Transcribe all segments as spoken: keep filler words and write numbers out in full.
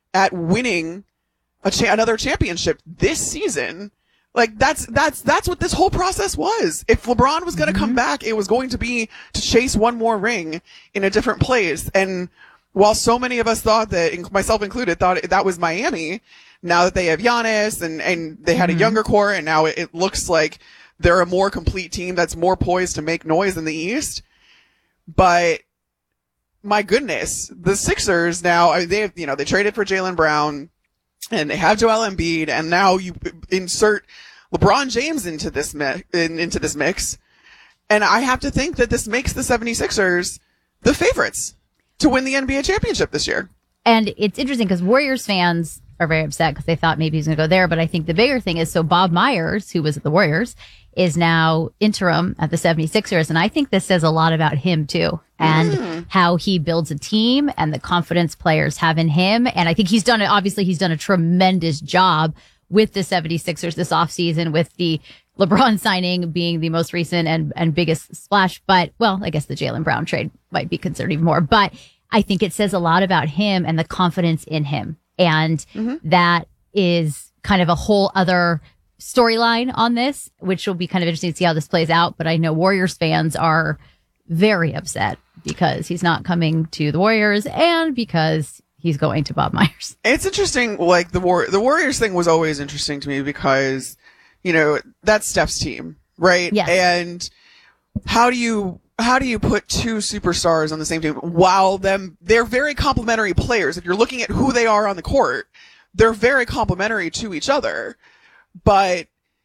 at winning a cha- another championship this season. Like that's that's that's what this whole process was. If LeBron was going to mm-hmm. come back, it was going to be to chase one more ring in a different place. And while so many of us thought that, myself included, thought that was Miami, now that they have Giannis and and they had mm-hmm. a younger core, and now it, it looks like they're a more complete team that's more poised to make noise in the East. But my goodness, the Sixers now, I mean, they have, you know, they traded for Jaylen Brown. And they have Joel Embiid, and now you insert LeBron James into this mi- in, into this mix. And I have to think that this makes the 76ers the favorites to win the N B A championship this year. And it's interesting because Warriors fans are very upset because they thought maybe he's going to go there. But I think the bigger thing is, so Bob Myers, who was at the Warriors, is now interim at the 76ers. And I think this says a lot about him, too, and mm. how he builds a team and the confidence players have in him. And I think he's done it. Obviously, he's done a tremendous job with the 76ers this offseason, with the LeBron signing being the most recent and, and biggest splash. But, well, I guess the Jaylen Brown trade might be considered even more. But I think it says a lot about him and the confidence in him. And mm-hmm. that is kind of a whole other storyline on this, which will be kind of interesting to see how this plays out. But I know Warriors fans are very upset because he's not coming to the Warriors and because he's going to Bob Myers. It's interesting. Like the War, the Warriors thing was always interesting to me because, you know, that's Steph's team, right? Yes. And how do you, how do you put two superstars on the same team while them, they're very complementary players. If you're looking at who they are on the court, they're very complementary to each other. But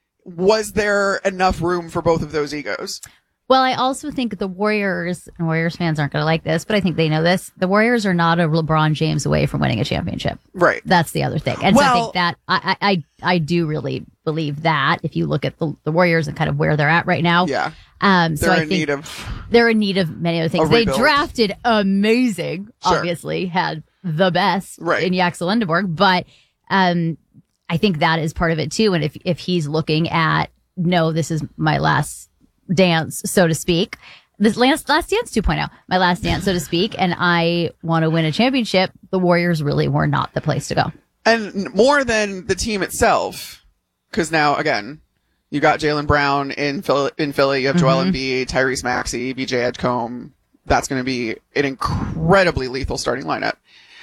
was there enough room for both of those egos? Well, I also think the Warriors, and Warriors fans aren't going to like this, but I think they know this. The Warriors are not a LeBron James away from winning a championship. Right. That's the other thing. And well, so I think that, I, I, I do really believe that if you look at the, the Warriors and kind of where they're at right now. Yeah. Um, so they're I in think need of they're in need of many other things. They drafted amazing, sure. obviously, had the best right. in Yaxel Lindenberg, but um, I think that is part of it too. And if, if he's looking at, no, this is my last dance, so to speak, this last, last dance two point oh, my last dance, so to speak, and I want to win a championship, the Warriors really were not the place to go. And more than the team itself, because now, again, you got Jaylen Brown in Philly, in Philly, you have Joel mm-hmm. Embiid, Tyrese Maxey, B J Edgecombe. That's going to be an incredibly lethal starting lineup.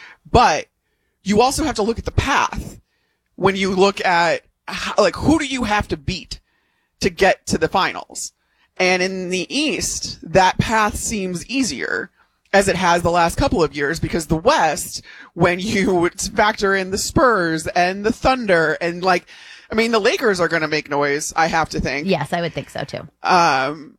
But you also have to look at the path when you look at, how, like, who do you have to beat to get to the finals? And in the East, that path seems easier, as it has the last couple of years, because the West, when you factor in the Spurs and the Thunder and, like, I mean, the Lakers are going to make noise, I have to think. Yes, I would think so too. Um,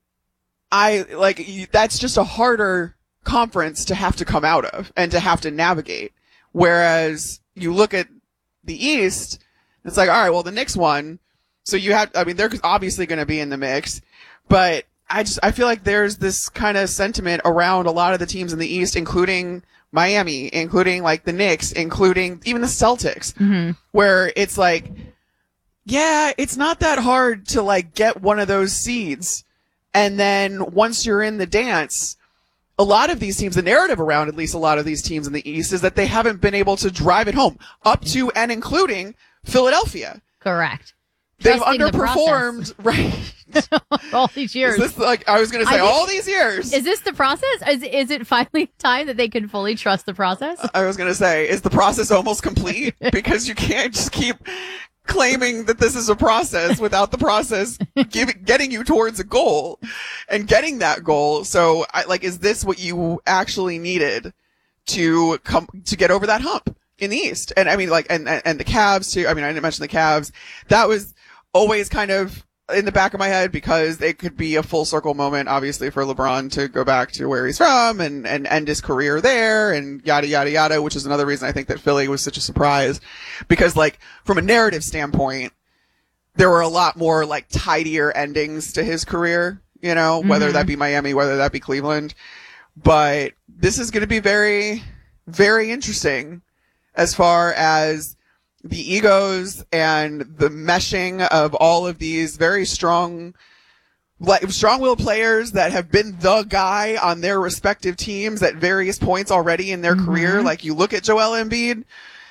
I, like, that's just a harder conference to have to come out of and to have to navigate. Whereas you look at the East, it's like, all right, well, the Knicks won. So you have, I mean, they're obviously going to be in the mix, but I just, I feel like there's this kind of sentiment around a lot of the teams in the East, including Miami, including like the Knicks, including even the Celtics, mm-hmm. where it's like, yeah, it's not that hard to like get one of those seeds. And then once you're in the dance, a lot of these teams, the narrative around at least a lot of these teams in the East is that they haven't been able to drive it home, up to and including Philadelphia. Correct. They've Trusting underperformed, the right? all these years. Is this like I was going to say, I all think, these years? Is this the process? Is is it finally time that they can fully trust the process? I was going to say, is the process almost complete? Because you can't just keep claiming that this is a process without the process giving, getting you towards a goal and getting that goal. So, I, like, is this what you actually needed to come to get over that hump in the East? And I mean, like, and and the Cavs too. I mean, I didn't mention the Cavs. That was always kind of in the back of my head because it could be a full circle moment, obviously, for LeBron to go back to where he's from and, and end his career there and yada, yada, yada, which is another reason I think that Philly was such a surprise because, like, from a narrative standpoint, there were a lot more, like, tidier endings to his career, you know, mm-hmm. whether that be Miami, whether that be Cleveland. But this is going to be very, very interesting as far as the egos and the meshing of all of these very strong, like, strong-willed players that have been the guy on their respective teams at various points already in their mm-hmm. career. Like, you look at Joel Embiid,